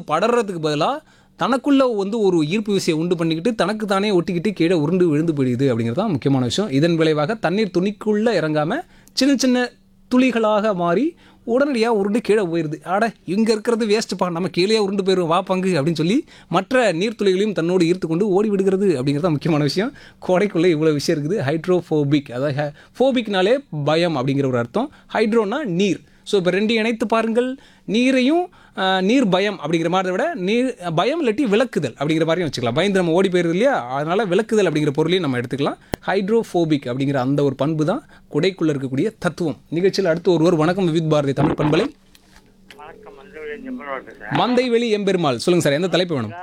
படறதுக்கு பதிலாக தனக்குள்ள வந்து ஒரு ஈர்ப்பு விசையை உண்டு பண்ணிக்கிட்டு தனக்கு தானே ஒட்டிக்கிட்டு கீழே உருண்டு விழுந்து போயிடுது அப்படிங்கிறது தான் முக்கியமான விஷயம். இதன் விளைவாக தண்ணீர் துணிக்குள்ளே இறங்காமல் சின்ன சின்ன துளிகளாக மாறி உடனடியாக உருண்டு கீழே போயிடுது. ஆட இங்கே இருக்கிறது வேஸ்ட்டுப்பா, நம்ம கீழே உருண்டு போயிடும் வா பங்கு அப்படின்னு சொல்லி மற்ற நீர்த்துளிகளையும் தன்னோடு ஈர்த்து கொண்டு ஓடி விடுகிறது அப்படிங்கிறது தான் முக்கியமான விஷயம். கோடைக்குள்ளே இவ்வளோ விஷயம் இருக்குது. ஹைட்ரோஃபோபிக், அதாவது ஃபோபிக்னாலே பயம் அப்படிங்கிற ஒரு அர்த்தம். ஹைட்ரோனா நீர். ஸோ இப்போ ரெண்டையும் இணைத்து பாருங்கள். நீரையும் நீர் பயம் அப்படிங்கிற மாதிரி விட நீர் பயம் இல்லாட்டி விளக்குதல் அப்படிங்கிற மாதிரியும் வச்சுக்கலாம். பயந்து நம்ம ஓடி போயிருது இல்லையா, அதனால் விளக்குதல் அப்படிங்கிற பொருளையும் நம்ம எடுத்துக்கலாம். ஹைட்ரோஃபோபிக் அப்படிங்கிற அந்த ஒரு பண்பு தான் குடைக்குள்ளே இருக்கக்கூடிய தத்துவம். நிகழ்ச்சியில் அடுத்து ஒருவர். வணக்கம் விவித் பாரதி தமிழ் பண்பலை. மந்தைவெளி எம்பெருமாள். சொல்லுங்கள் சார், எந்த தலைப்பு வேணும்?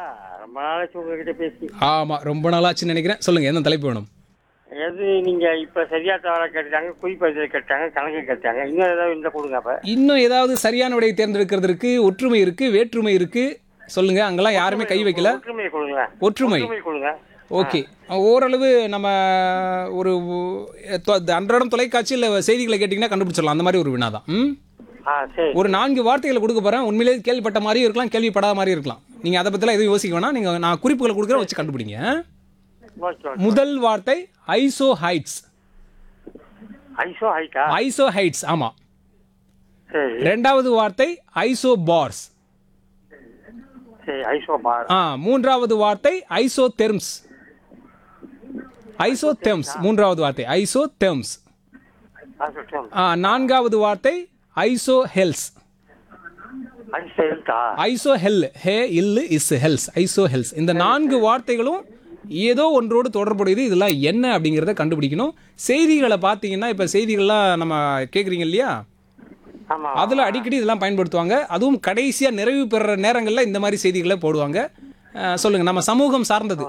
ஆமாம், ரொம்ப நாளாச்சுன்னு நினைக்கிறேன். சொல்லுங்கள், எந்த தலைப்பு வேணும்? எது நீங்க இப்ப சரியா தவறா கேட்டாங்க, குறிப்பதில் கேட்டாங்க, கணக்கு கேட்டாங்க. இன்னும் ஏதாவது இந்த கொடுங்க. அப்ப இன்னும் ஏதாவது சரியான விடையை தேர்ந்தெடுக்கிறதுக்கு ஒற்றுமை இருக்கு, வேற்றுமை இருக்கு. சொல்லுங்க, அங்கெல்லாம் யாருமே கை வைக்கல. ஒற்றுமை கொடுங்க. ஒற்றுமை கொடுங்க. ஓகே, ஓரளவு நம்ம ஒரு அன்றாடம் தொலைக்காட்சி இல்லை செய்திகளை கேட்டிங்கன்னா கண்டுபிடிச்சிடலாம். அந்த மாதிரி ஒரு வினாதான். ஒரு 4 வார்த்தைகளை கொடுக்க போறேன். உண்மையிலே கேள்விப்பட்ட மாதிரியும் இருக்கலாம், கேள்விப்படாத மாதிரியும் இருக்கலாம். நீங்க அதை பத்திலாம் எதுவும் யோசிக்க வேணாம். நீங்க நான் குறிப்புகளை கொடுக்குறேன், வச்சு கண்டுபிடிங்க. முதல் வார்த்தை ஐசோஹைட்ஸ். ஐசோஹைட்ஸ், ஆமா. இரண்டாவது வார்த்தை ஐசோபார்ஸ். மூன்றாவது வார்த்தை ஐசோதெர்ம்ஸ். ஐசோதெர்ம்ஸ் மூன்றாவது வார்த்தை ஐசோதெர்ம்ஸ். நான்காவது வார்த்தை ஐசோஹெல்ஸ். ஐசோஹெல், ஹே இல்லு இஸ் ஹெல்ஸ், ஐசோஹெல்ஸ். இந்த 4 வார்த்தைகளும் ஏதோ ஒன்றோடு தொடர்புடையது. இதெல்லாம் என்ன அப்படிங்கிறத கண்டுபிடிக்கணும். செய்திகளை பார்த்தீங்கன்னா, இப்போ செய்திகள்லாம் நம்ம கேட்குறீங்க இல்லையா, அதில் அடிக்கடி இதெல்லாம் பயன்படுத்துவாங்க. அதுவும் கடைசியாக நிறைவு பெறுற நேரங்களில் இந்த மாதிரி செய்திகளை போடுவாங்க. சொல்லுங்க, நம்ம சமூகம் சார்ந்தது.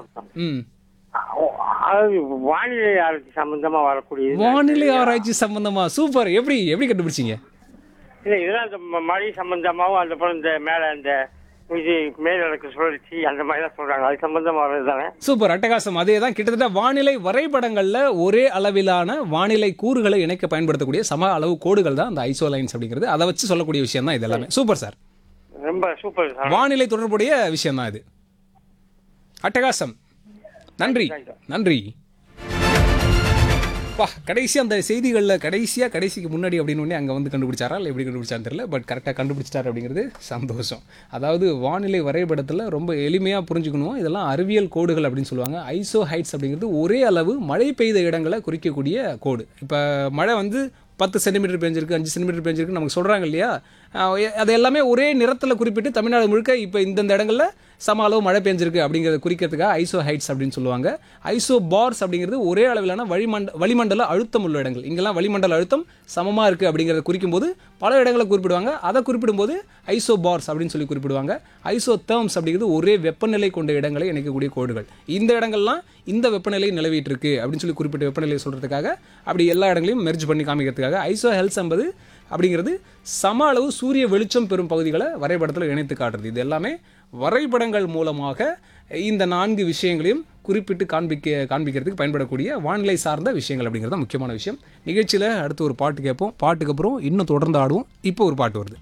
வானிலை ஆராய்ச்சி சம்பந்தமா வரக்கூடிய. வானிலை ஆராய்ச்சி சம்பந்தமா? சூப்பர். எப்படி கண்டுபிடிச்சிங்க? இல்லை, இதெல்லாம் இந்த மழை சம்பந்தமாகவும், அதுக்கப்புறம் இந்த மேலே அந்த இது மேலடுக்கு சுழற்சி அந்த மாதிரிலாம் சொல்றாங்க. அது சம்பந்தமா வர்றது தானே. சூப்பர், அட்டகாசம். அதே தான். கிட்டத்தட்ட வானிலை வரைபடங்கள்ல ஒரே அளவிலான வானிலை கூறுகளை இணைக்க பயன்படுத்தக்கூடிய சம அளவு கோடுகள் தான் அந்த ஐசோலைன்ஸ் அப்படிங்கிறது. அதை வச்சு சொல்லக்கூடிய விஷயம் தான் இது எல்லாமே. சூப்பர் சார், ரொம்ப சூப்பர். வானிலை தொடர்புடைய விஷயம் தான் இது. அட்டகாசம். நன்றி நன்றி. கடைசி அந்த செய்திகளில் கடைசிக்கு முன்னாடி அப்படின்னு அங்கே வந்து கண்டுபிடிச்சாரா இல்லை எப்படி கண்டுபிடிச்சான்னு தெரியல. பட் கரெக்டாக கண்டுபிடிச்சிட்டார் அப்படிங்கிறது சந்தோஷம். அதாவது வானிலை வரைபடத்தில் ரொம்ப எளிமையாக புரிஞ்சுக்கணும். இதெல்லாம் அறிவியல் கோடுகள் அப்படின்னு சொல்லுவாங்க. ஐசோஹைட்ஸ் அப்படிங்கிறது ஒரே அளவு மழை பெய்த இடங்களை குறிக்கக்கூடிய கோடு. இப்போ மழை வந்து 10 சென்டிமீட்டர் பெஞ்சிருக்கு, 5 சென்டிமீட்டர் பெஞ்சிருக்கு நமக்கு சொல்கிறாங்க இல்லையா, அது எல்லாமே ஒரே நிறத்தில் குறிப்பிட்டு தமிழ்நாடு முழுக்க இப்போ இந்தந்த இடங்களில் சம அளவு மழை பெஞ்சிருக்கு அப்படிங்கிறத குறிக்கிறதுக்காக ஐசோஹைட்ஸ் அப்படின்னு சொல்லுவாங்க. ஐசோபார்ஸ் அப்படிங்கிறது ஒரே அளவிலான வளிமண்டல அழுத்தம் உள்ள இடங்கள். இங்கெல்லாம் வளிமண்டல அழுத்தம் சமமாக இருக்குது அப்படிங்கிறத குறிக்கும்போது பல இடங்களை குறிப்பிடுவாங்க. அதை குறிப்பிடும்போது ஐசோபார்ஸ் அப்படின்னு சொல்லி குறிப்பிடுவாங்க. ஐசோதெர்ம்ஸ் அப்படிங்கிறது ஒரே வெப்பநிலை கொண்ட இடங்களை இணைக்கக்கூடிய கோடுகள். இந்த இடங்கள்லாம் இந்த வெப்பநிலை நிலவிட்டு இருக்கு அப்படின்னு சொல்லி குறிப்பிட்ட வெப்பநிலையை சொல்கிறதுக்காக அப்படி எல்லா இடங்களையும் மெர்ஜ் பண்ணி காமிக்கிறதுக்காக ஐசோஹெல்ஸ் என்பது அப்படிங்கிறது சம அளவு சூரிய வெளிச்சம் பெறும் பகுதிகளை வரைபடத்தில் இணைத்து காட்டுறது. இது எல்லாமே வரைபடங்கள் மூலமாக இந்த 4 விஷயங்களையும் குறிப்பிட்டு காண்பிக்கிறதுக்கு பயன்படக்கூடிய வானிலை சார்ந்த விஷயங்கள் அப்படிங்கிறது முக்கியமான விஷயம். நிகழ்ச்சியில் அடுத்து ஒரு பாட்டு கேட்போம். பாட்டுக்கு அப்புறம் இன்னும் தொடர்ந்து ஆடுவோம். இப்போ ஒரு பாட்டு வருது.